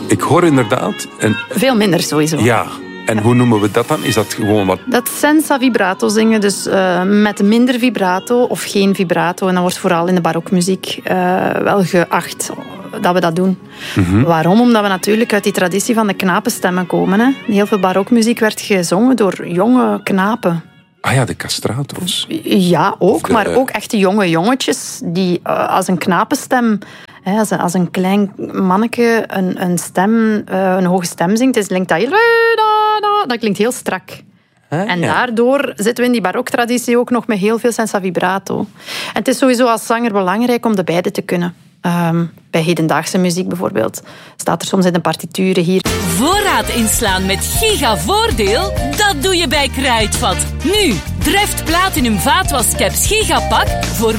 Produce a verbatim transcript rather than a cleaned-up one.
Ik hoor inderdaad... En, Veel minder sowieso. ja, en ja. Hoe noemen we dat dan? Is dat gewoon wat... Dat is senza vibrato zingen, dus uh, met minder vibrato of geen vibrato. En dat wordt vooral in de barokmuziek uh, wel geacht dat we dat doen. Mm-hmm. Waarom? Omdat we natuurlijk uit die traditie van de knapenstemmen komen. Hè. Heel veel barokmuziek werd gezongen door jonge knapen. Ah ja, de castrato's. Ja, ook. De... Maar ook echte jonge jongetjes die uh, als een knapenstem... Hè, als, een, als een klein manneke een, een, stem, uh, een hoge stem zingt, dan klinkt dat heel... Dat klinkt heel strak. Huh? En ja. daardoor zitten we in die baroktraditie ook nog met heel veel senza vibrato. En het is sowieso als zanger belangrijk om de beide te kunnen. Um, bij hedendaagse muziek bijvoorbeeld staat er soms in de partituren hier. Voorraad inslaan met gigavoordeel? Dat doe je bij Kruidvat. Nu, Dreft Platinum Vaatwascaps Gigapak voor